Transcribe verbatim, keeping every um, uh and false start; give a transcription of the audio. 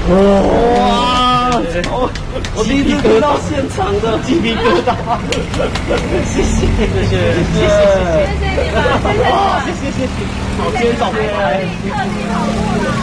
哇！我我第一次听到现场的鸡皮疙瘩，谢谢谢谢谢谢谢谢你们，谢谢谢谢，好，今天找回来， 特地跑过来。